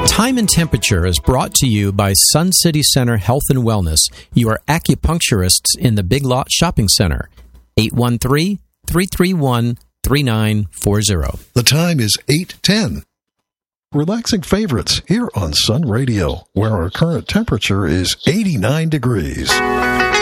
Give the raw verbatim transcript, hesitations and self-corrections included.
Time and Temperature is brought to you by Sun City Center Health and Wellness, your acupuncturists in the Big Lot Shopping Center. eight one three, three three one, three nine four zero. The time is eight ten. Relaxing favorites here on Sun Radio, where our current temperature is eighty-nine degrees.